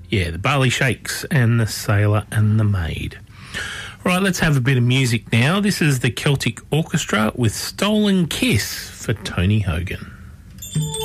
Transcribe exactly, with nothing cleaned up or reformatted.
Yeah, the Barley Shakes and the Sailor and the Maid. Right, let's have a bit of music now. This is the Celtic Orchestra with Stolen Kiss for Tony Hogan.